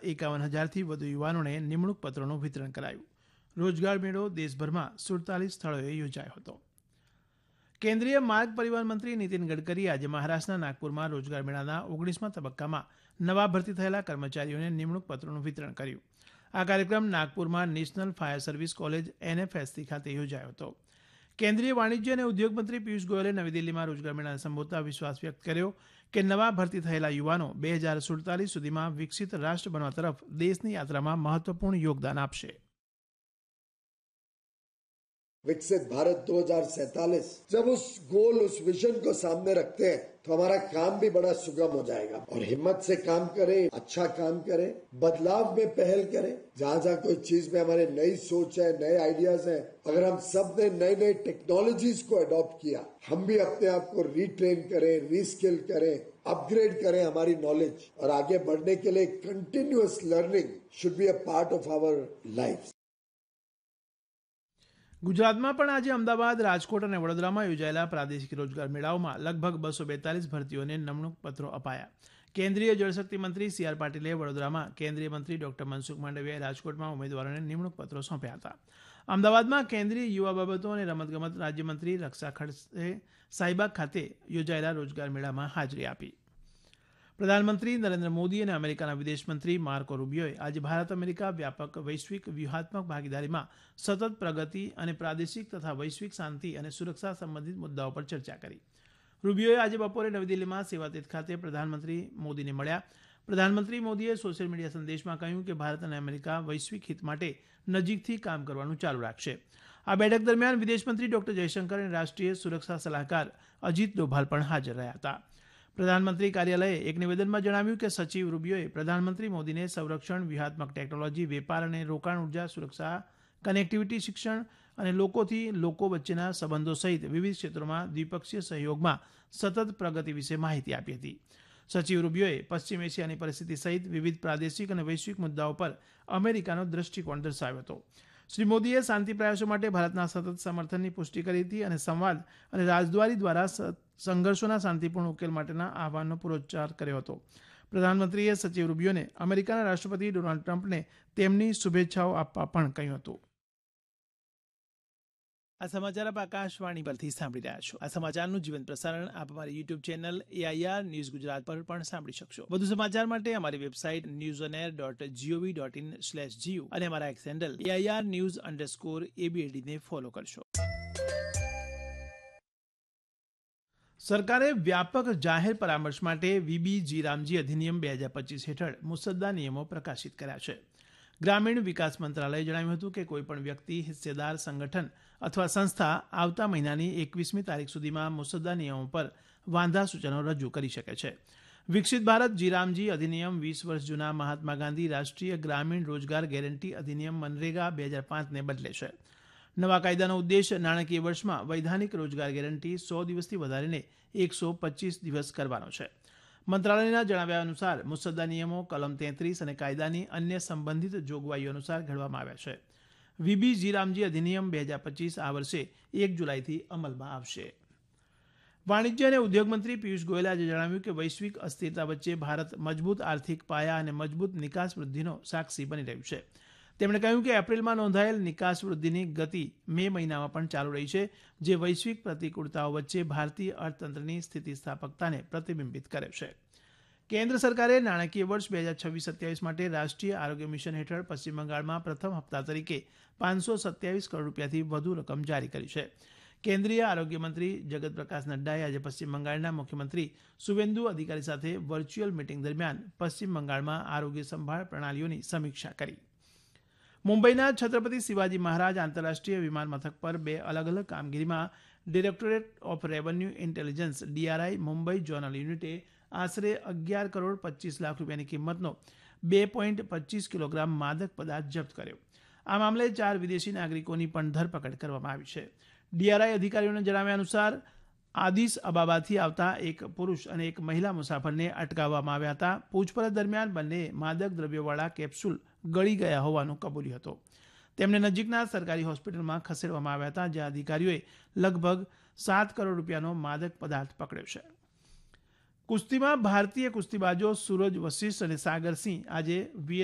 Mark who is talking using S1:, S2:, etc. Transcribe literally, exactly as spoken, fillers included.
S1: એકાવન હજારથી વધુ યુવાનોને નિમણૂક પત્રોનું વિતરણ કરાયું. રોજગાર મેળો દેશભરમાં સુડતાલીસ સ્થળોએ યોજાયો હતો. કેન્દ્રીય માર્ગ પરિવહન મંત્રી નીતિન ગડકરી આજે મહારાષ્ટ્રના નાગપુરમાં રોજગાર મેળાના ઓગણીસમા તબક્કામાં નવા ભરતી થયેલા કર્મચારીઓને નિમણૂક પત્રોનું વિતરણ કર્યું. આ કાર્યક્રમ નાગપુરમાં national fire service college NFSC ખાતે યોજાયો હતો. કેન્દ્રીય વાણિજ્ય અને ઉદ્યોગ મંત્રી પિયુષ ગોયલે નવી દિલ્હીમાં રોજગાર મેળાને સંબોધતા વિશ્વાસ વ્યક્ત કર્યો કે નવા ભરતી થયેલા યુવાનો બે હજાર સુડતાલીસ સુધીમાં વિકસિત રાષ્ટ્ર બનવા તરફ દેશની યાત્રામાં મહત્વપૂર્ણ યોગદાન આપશે.
S2: विकसित भारत दो हज़ार सैंतालीस जब उस गोल उस विजन को सामने रखते हैं तो हमारा काम भी बड़ा सुगम हो जाएगा और हिम्मत से काम करें, अच्छा काम करें, बदलाव में पहल करें. जहां जहां कोई चीज में हमारे नई सोच है, नए आइडियाज हैं, अगर हम सब ने नई नई टेक्नोलॉजीज को अडॉप्ट किया, हम भी अपने आप को रिट्रेन करें, रीस्किल करें, अपग्रेड करें हमारी नॉलेज और आगे बढ़ने के लिए continuous learning should be a part of our life.
S1: ગુજરાતમાં પણ આજે અમદાવાદ, રાજકોટ અને વડોદરામાં યોજાયેલા પ્રાદેશિક રોજગાર મેળાઓમાં લગભગ બસો બેતાલીસ ભરતીઓને નિમણૂક પત્રો અપાયા. કેન્દ્રીય જળશક્તિ મંત્રી સી આર પાટીલે વડોદરામાં, કેન્દ્રીય મંત્રી ડોક્ટર મનસુખ માંડવિયાએ રાજકોટમાં ઉમેદવારોને નિમણૂક પત્રો સોંપ્યા હતા. અમદાવાદમાં કેન્દ્રીય યુવા બાબતો અને રમતગમત રાજ્યમંત્રી રક્ષા ખડસે સાઈબાગ ખાતે યોજાયેલા રોજગાર મેળામાં હાજરી આપી. પ્રધાનમંત્રી નરેન્દ્ર મોદી અને અમેરિકાના વિદેશમંત્રી માર્કો રૂબિયોએ આજે ભારત અમેરિકા વ્યાપક વૈશ્વિક વ્યૂહાત્મક ભાગીદારીમાં સતત પ્રગતિ અને પ્રાદેશિક તથા વૈશ્વિક શાંતિ અને સુરક્ષા સંબંધિત મુદ્દાઓ પર ચર્ચા કરી. રૂબિયોએ આજે બપોરે નવી દિલ્હીમાં સેવાતીર્થ ખાતે પ્રધાનમંત્રી મોદીને મળ્યા. પ્રધાનમંત્રી મોદીએ સોશિયલ મીડિયા સંદેશમાં કહ્યું કે ભારત અને અમેરિકા વૈશ્વિક હિત માટે નજીકથી કામ કરવાનું ચાલુ રાખશે. આ બેઠક દરમિયાન વિદેશમંત્રી ડોક્ટર જયશંકર અને રાષ્ટ્રીય સુરક્ષા સલાહકાર અજીત ડોભાલ પણ હાજર રહ્યા હતા. પ્રધાનમંત્રી કાર્યાલયે એક નિવેદનમાં જણાવ્યું કે સચિવ રૂબિયોએ પ્રધાનમંત્રી મોદીને સંરક્ષણ, વ્યૂહાત્મક ટેકનોલોજી, વેપાર અને રોકાણ, ઉર્જા, સુરક્ષા, કનેક્ટિવિટી, શિક્ષણ અને લોકોથી લોકો વચ્ચેના સંબંધો સહિત વિવિધ ક્ષેત્રોમાં દ્વિપક્ષીય સહયોગમાં સતત પ્રગતિ વિશે માહિતી આપી હતી. સચિવ રૂબિયોએ પશ્ચિમ એશિયાની પરિસ્થિતિ સહિત વિવિધ પ્રાદેશિક અને વૈશ્વિક મુદ્દાઓ પર અમેરિકાનો દ્રષ્ટિકોણ દર્શાવ્યો હતો. શ્રી મોદીએ શાંતિ પ્રયાસો માટે ભારતના સતત સમર્થનની પુષ્ટિ કરી હતી અને સંવાદ અને રાજદ્વારી દ્વારા સંઘર્ષોના શાંતિપૂર્ણ ઉકેલ માટેના આહવાનનો પુનરોચ્ચાર કર્યો હતો. પ્રધાનમંત્રીએ સચિવ રૂબિયોને અમેરિકાના રાષ્ટ્રપતિ ડોનાલ્ડ ટ્રમ્પને તેમની શુભેચ્છાઓ આપવા પણ કહ્યું હતું. આ સમાચાર આપ આકાશવાણી પરથી સાંભળી રહ્યા છો. આ સમાચારનું જીવંત પ્રસારણ આપ અમારી YouTube channel AIR news Gujarat પર પણ સાંભળી શકશો. વધુ સમાચાર માટે અમારી website news on air dot GOV dot in slash GU અને અમારા x handle AIR news underscore એબીએડીને follow કરશો. સરકારે વ્યાપક જાહેર પરામર્શ માટે વીબી જી રામજી અધિનિયમ બે હજાર પચીસ હેઠળ મુસદ્દા નિયમો પ્રકાશિત કર્યા છે. ગ્રામીણ વિકાસ મંત્રાલયે જણાવ્યું હતું કે કોઈપણ વ્યક્તિ, હિસ્સેદાર, સંગઠન અથવા સંસ્થા આવતા મહિનાની એકવીસમી તારીખ સુધીમાં મુસદ્દા નિયમો પર વાંધા સૂચનો રજૂ કરી શકે છે. વિકસિત ભારત જી રામજી અધિનિયમ વીસ વર્ષ જૂના મહાત્મા ગાંધી રાષ્ટ્રીય ગ્રામીણ રોજગાર ગેરંટી અધિનિયમ મનરેગા બે હજાર પાંચને બદલે છે. નવા કાયદાનો ઉદ્દેશ નાણાકીય વર્ષમાં વૈધાનિક રોજગાર ગેરંટી સો દિવસથી વધારીને એકસો પચીસ દિવસ કરવાનો છે. મંત્રાલયના જણાવ્યા અનુસાર મુસદ્દા નિયમો કલમ તેત્રીસ અને કાયદાની અન્ય સંબંધિત જોગવાઈઓ અનુસાર ઘડવામાં આવ્યા છે. વીબી જી રામજી અધિનિયમ બે હજાર પચીસ આ વર્ષે એક જુલાઈથી અમલમાં આવશે. વાણિજ્ય અને ઉદ્યોગ મંત્રી પિયુષ ગોયલે આજે જણાવ્યું કે વૈશ્વિક અસ્થિરતા વચ્ચે ભારત મજબૂત આર્થિક પાયા અને મજબૂત નિકાસ વૃદ્ધિનો સાક્ષી બની રહ્યું છે. તેમણે કહ્યું કે એપ્રિલમાં નોંધાયેલ નિકાસ વૃદ્ધિની ગતિ મે મહિનામાં પણ ચાલુ રહી છે, જે વૈશ્વિક પ્રતિકૂળતાઓ વચ્ચે ભારતીય અર્થતંત્રની સ્થિતિસ્થાપકતાને પ્રતિબિંબિત કરે છે. કેન્દ્ર સરકારે નાણાકીય વર્ષ બે હજાર છવ્વીસ સત્યાવીસ માટે રાષ્ટ્રીય આરોગ્ય મિશન હેઠળ પશ્ચિમ બંગાળમાં પ્રથમ હપ્તા તરીકે પાંચસો સત્યાવીસ કરોડ રૂપિયાથી વધુ રકમ જારી કરી છે. કેન્દ્રીય આરોગ્ય મંત્રી જગત પ્રકાશ નડ્ડાએ આજે પશ્ચિમ બંગાળના મુખ્યમંત્રી સુવેન્દુ અધિકારી સાથે વર્ચ્યુઅલ મીટિંગ દરમિયાન પશ્ચિમ બંગાળમાં આરોગ્ય સંભાળ પ્રણાલીઓની સમીક્ષા કરી. મુંબઈના છત્રપતિ શિવાજી મહારાજ આંતરરાષ્ટ્રીય વિમાન મથક પર બે અલગ અલગ કામગીરીમાં directorate of revenue intelligence DRI Mumbai zonal યુનિટે આશરે અગિયાર કરોડ પચીસ લાખ રૂપિયાની કિંમતનો બે પોઈન્ટ પચીસ કિલોગ્રામ માદક પદાર્થ જપ્ત કર્યો. આ મામલે ચાર વિદેશી નાગરિકોની પણ ધરપકડ કરવામાં આવી છે. ડીઆરઆઈ અધિકારીઓના જણાવ્યા અનુસાર આદિસ અબાબાથી આવતા એક પુરુષ અને એક મહિલા મુસાફરને અટકાવવામાં આવ્યા હતા. પૂછપરછ દરમિયાન બંને માદક દ્રવ્યોવાળા કેપ્સ્યુલ ગળી ગયા હોવાનું કબૂલ્યું હતું. તેમને નજીકના સરકારી હોસ્પિટલમાં ખસેડવામાં આવ્યા હતા, જ્યાં અધિકારીઓએ લગભગ સાત કરોડ રૂપિયાનો માદક પદાર્થ પકડ્યો છે. કુસ્તીમાં ભારતીય કુસ્તીબાજો સૂરજ વશિષ્ઠ અને સાગરસિંહ આજે